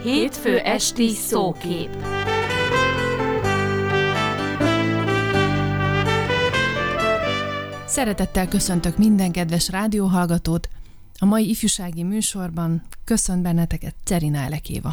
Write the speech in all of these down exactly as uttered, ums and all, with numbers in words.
Hétfő esti szókép. Szeretettel köszöntök minden kedves rádióhallgatót. A mai ifjúsági műsorban köszönt benneteket Czerina Elekéva.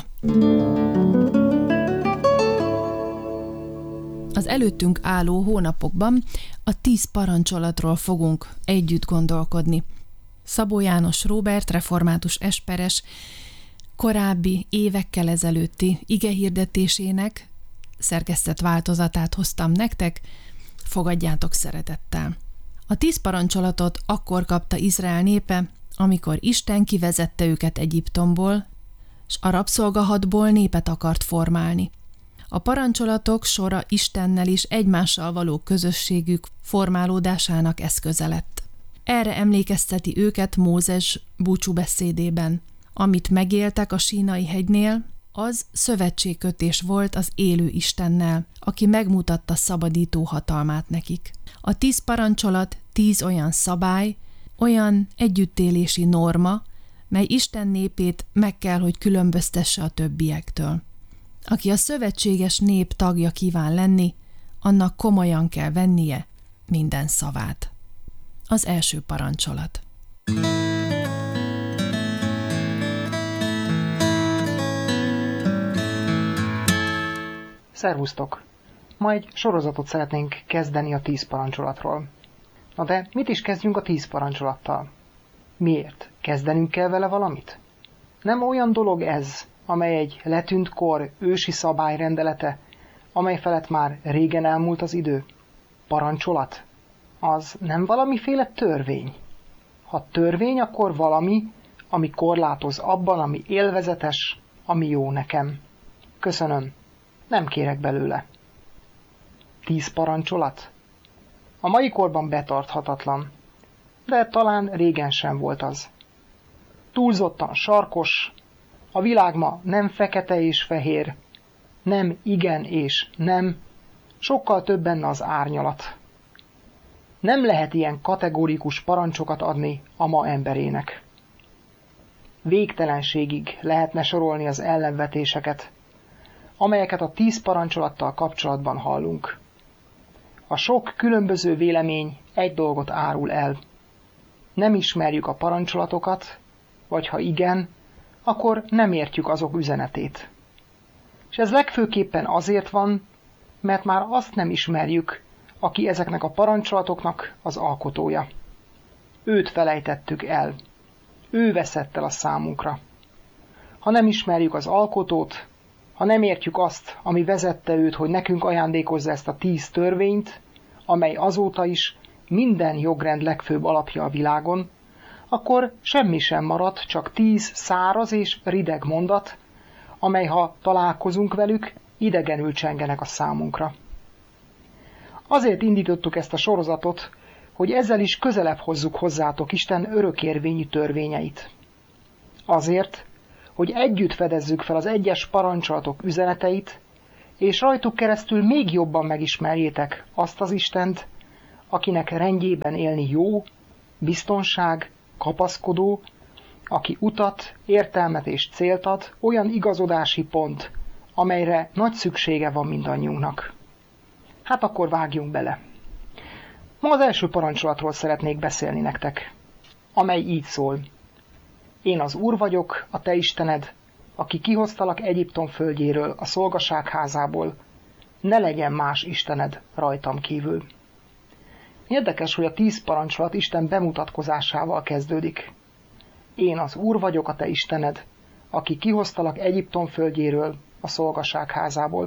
Az előttünk álló hónapokban a tíz parancsolatról fogunk együtt gondolkodni. Szabó János Róbert, református esperes, korábbi évekkel ezelőtti igehirdetésének szerkesztett változatát hoztam nektek, fogadjátok szeretettel. A tíz parancsolatot akkor kapta Izrael népe, amikor Isten kivezette őket Egyiptomból, s a rabszolgahadból népet akart formálni. A parancsolatok sora Istennel is egymással való közösségük formálódásának eszköze lett. Erre emlékezteti őket Mózes búcsúbeszédében. Amit megéltek a Sínai hegynél, az szövetségkötés volt az élő Istennel, aki megmutatta szabadító hatalmát nekik. A tíz parancsolat tíz olyan szabály, olyan együttélési norma, mely Isten népét meg kell, hogy különböztesse a többiektől. Aki a szövetséges nép tagja kíván lenni, annak komolyan kell vennie minden szavát. Az első parancsolat. Szervusztok! Ma egy sorozatot szeretnénk kezdeni a tíz parancsolatról. Na de mit is kezdjünk a tíz parancsolattal? Miért? Kezdenünk kell vele valamit? Nem olyan dolog ez, amely egy letűnt kor ősi szabályrendelete, amely felett már régen elmúlt az idő? Parancsolat? Az nem valamiféle törvény? Ha törvény, akkor valami, ami korlátoz abban, ami élvezetes, ami jó nekem. Köszönöm. Nem kérek belőle. Tíz parancsolat? A mai korban betarthatatlan, de talán régen sem volt az. Túlzottan sarkos, a világ ma nem fekete és fehér, nem igen és nem, sokkal több benne az árnyalat. Nem lehet ilyen kategórikus parancsokat adni a ma emberének. Végtelenségig lehetne sorolni az ellenvetéseket, amelyeket a tíz parancsolattal kapcsolatban hallunk. A sok különböző vélemény egy dolgot árul el. Nem ismerjük a parancsolatokat, vagy ha igen, akkor nem értjük azok üzenetét. És ez legfőképpen azért van, mert már azt nem ismerjük, aki ezeknek a parancsolatoknak az alkotója. Őt felejtettük el. Ő veszett el a számunkra. Ha nem ismerjük az alkotót, ha nem értjük azt, ami vezette őt, hogy nekünk ajándékozza ezt a tíz törvényt, amely azóta is minden jogrend legfőbb alapja a világon, akkor semmi sem marad, csak tíz száraz és rideg mondat, amely, ha találkozunk velük, idegenül csengenek a számunkra. Azért indítottuk ezt a sorozatot, hogy ezzel is közelebb hozzuk hozzátok Isten örökérvényű törvényeit. Azért, hogy együtt fedezzük fel az egyes parancsolatok üzeneteit, és rajtuk keresztül még jobban megismerjétek azt az Istent, akinek rendjében élni jó, biztonság, kapaszkodó, aki utat, értelmet és célt ad, olyan igazodási pont, amelyre nagy szüksége van mindannyiunknak. Hát akkor vágjunk bele. Ma az első parancsolatról szeretnék beszélni nektek, amely így szól. Én az Úr vagyok, a te Istened, aki kihoztalak Egyiptom földjéről, a szolgaság házából. Ne legyen más Istened rajtam kívül. Érdekes, hogy a tíz parancsolat Isten bemutatkozásával kezdődik. Én az Úr vagyok, a te Istened, aki kihoztalak Egyiptom földjéről, a szolgaság házából.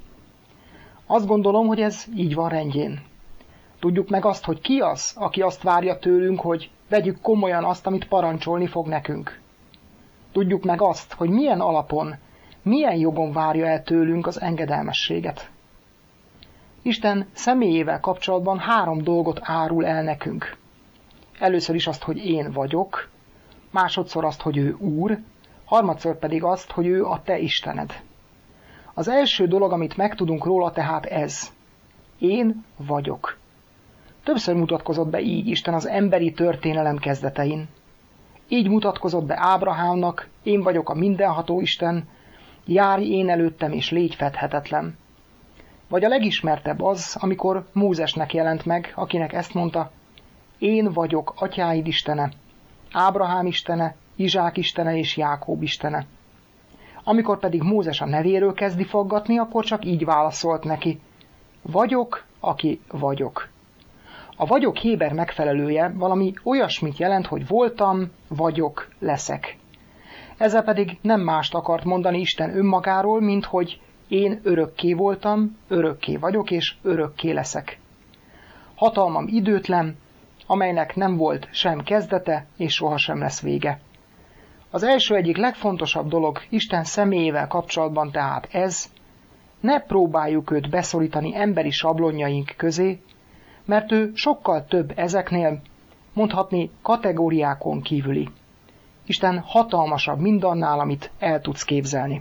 Azt gondolom, hogy ez így van rendjén. Tudjuk meg azt, hogy ki az, aki azt várja tőlünk, hogy vegyük komolyan azt, amit parancsolni fog nekünk. Tudjuk meg azt, hogy milyen alapon, milyen jogon várja el tőlünk az engedelmességet. Isten személyével kapcsolatban három dolgot árul el nekünk. Először is azt, hogy én vagyok, másodszor azt, hogy ő Úr, harmadszor pedig azt, hogy ő a te Istened. Az első dolog, amit megtudunk róla, tehát ez. Én vagyok. Többször mutatkozott be így Isten az emberi történelem kezdetein. Így mutatkozott be Ábrahámnak, én vagyok a mindenható Isten, Járj én előttem, és légy fedhetetlen. Vagy a legismertebb az, amikor Mózesnek jelent meg, akinek ezt mondta: én vagyok atyáid istene, Ábrahám istene, Izsák istene és Jákób istene. Amikor pedig Mózes a nevéről kezdi faggatni, akkor csak így válaszolt neki: vagyok, aki vagyok. A vagyok héber megfelelője valami olyasmit jelent, hogy voltam, vagyok, leszek. Ezzel pedig nem mást akart mondani Isten önmagáról, mint hogy én örökké voltam, örökké vagyok és örökké leszek. Hatalmam időtlen, amelynek nem volt sem kezdete és sohasem lesz vége. Az első egyik legfontosabb dolog Isten személyével kapcsolatban tehát ez: ne próbáljuk őt beszorítani emberi sablonjaink közé, mert ő sokkal több ezeknél, mondhatni kategóriákon kívüli. Isten hatalmasabb mindannál, amit el tudsz képzelni.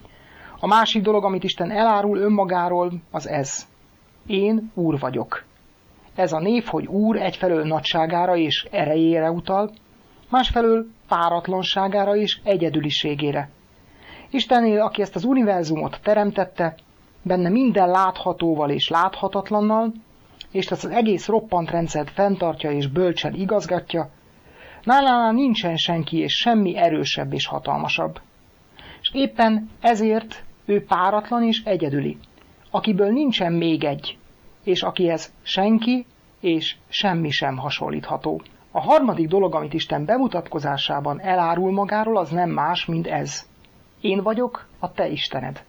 A másik dolog, amit Isten elárul önmagáról, az ez: én Úr vagyok. Ez a név, hogy Úr, egyfelől nagyságára és erejére utal, másfelől páratlanságára és egyedüliségére. Istennél, aki ezt az univerzumot teremtette, benne minden láthatóval és láthatatlannal, és ezt az egész roppant rendszert fenntartja és bölcsen igazgatja, nálánál nincsen senki és semmi erősebb és hatalmasabb. És éppen ezért ő páratlan és egyedüli, akiből nincsen még egy, és akihez senki és semmi sem hasonlítható. A harmadik dolog, amit Isten bemutatkozásában elárul magáról, az nem más, mint ez: én vagyok a te Istened.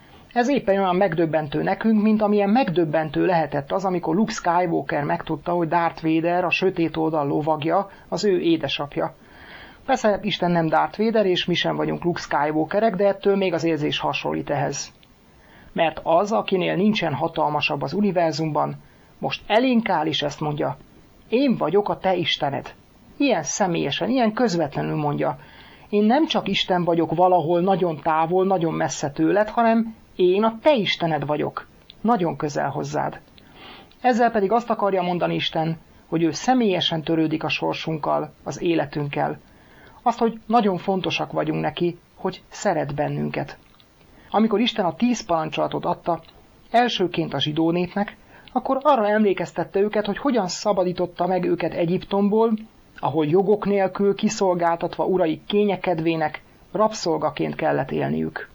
Ez éppen olyan megdöbbentő nekünk, mint amilyen megdöbbentő lehetett az, amikor Luke Skywalker megtudta, hogy Darth Vader, a sötét oldal lovagja, az ő édesapja. Persze Isten nem Darth Vader, és mi sem vagyunk Luke Skywalkerek, de ettől még az érzés hasonlít ehhez. Mert az, akinél nincsen hatalmasabb az univerzumban, most elénk áll és ezt mondja: én vagyok a te Istened. Ilyen személyesen, ilyen közvetlenül mondja: én nem csak Isten vagyok valahol nagyon távol, nagyon messze tőled, hanem én a te Istened vagyok, nagyon közel hozzád. Ezzel pedig azt akarja mondani Isten, hogy ő személyesen törődik a sorsunkkal, az életünkkel. Azt, hogy nagyon fontosak vagyunk neki, hogy szeret bennünket. Amikor Isten a tíz parancsolatot adta, elsőként a zsidó népnek, akkor arra emlékeztette őket, hogy hogyan szabadította meg őket Egyiptomból, ahol jogok nélkül kiszolgáltatva uraik kényekedvének rabszolgaként kellett élniük.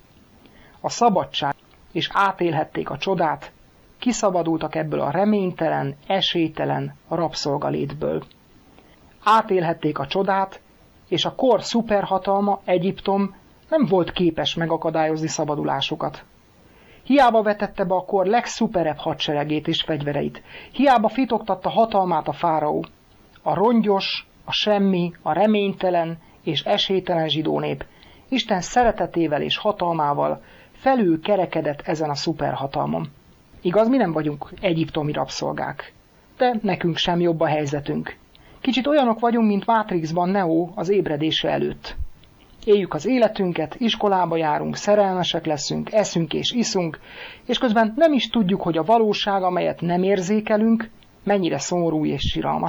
A szabadság, és átélhették a csodát, kiszabadultak ebből a reménytelen, esélytelen rabszolgalétből. Átélhették a csodát, és a kor szuperhatalma, Egyiptom nem volt képes megakadályozni szabadulásukat. Hiába vetette be a kor legszuperebb hadseregét és fegyvereit, hiába fitoktatta hatalmát a fáraó. A rongyos, a semmi, a reménytelen és esélytelen zsidó nép Isten szeretetével és hatalmával felül kerekedett ezen a szuperhatalmon. Igaz, mi nem vagyunk egyiptomi rabszolgák, de nekünk sem jobb a helyzetünk. Kicsit olyanok vagyunk, mint Matrixban Neo az ébredése előtt. Éljük az életünket, iskolába járunk, szerelmesek leszünk, eszünk és iszunk, és közben nem is tudjuk, hogy a valóság, amelyet nem érzékelünk, mennyire szomorú és siralmas.